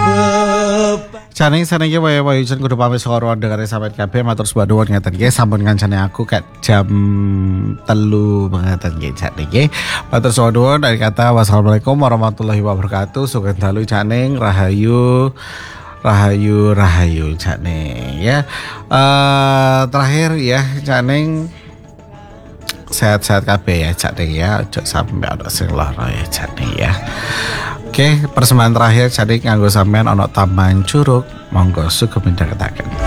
Jane saniki wae-wae jen kudu pamit saka ruang dengare sampeyan kabeh matur sembah nuwun ngeten nggih sampun ngancani aku kat jam 3 ngeten nggih jane nggih. Matur sembah nuwun dari kata wassalamualaikum warahmatullahi wabarakatuh. Sugeng dalu janing rahayu jane ya. Terakhir ya janing sehat-sehat kabeh ya jane ya. Aja sampe ana sing lara ya jane ya. Oke, persembahan terakhir jadi nganggo sampean ana Taman Curug, monggo sugeng midhangetaken.